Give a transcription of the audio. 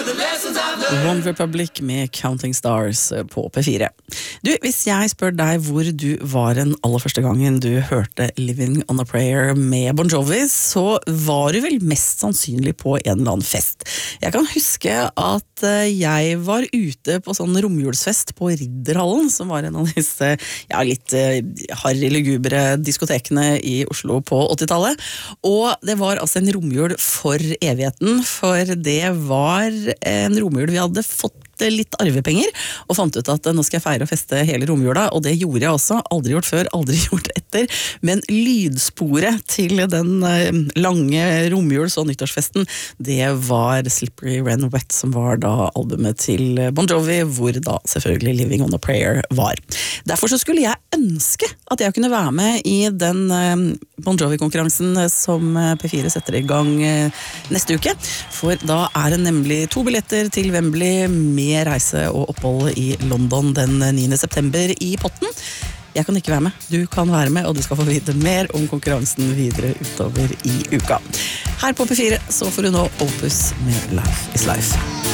One Republic med Counting Stars på P4. Du, hvis jeg spør deg hvor du var den aller første gangen du hørte Living on a Prayer med Bon Jovi, så var du vel mest sannsynlig på en eller annen fest. Jeg kan huske at jeg var ute på sånn romjulsfest på Ridderhallen, som var en av disse litt harry lugubre diskotekene i Oslo på 80-tallet. Og det var altså en romjul for evigheten, for det var en romjul vi hadde fått litt arvepenger, og fant ut at nå skal jeg feire og feste hele romjula, og det gjorde jeg også, aldri gjort før, aldri gjort etter, men lydsporet til den lange romjuls- og nyttårsfesten, det var Slippery When Wet, som var da albumet til Bon Jovi, hvor da selvfølgelig Living on a Prayer var. Derfor så skulle jeg ønske at jeg kunne være med i den Bon Jovi-konkurransen som P4 setter i gang neste uke, for da er det nemlig 2 billetter til Wembley med reise og opphold i London den 9. september i potten. Jeg kan ikke være med, du kan være med, og du skal få vite mer om konkurransen videre utover i uka. Her på P4 så får du nå Opus med Life is Life.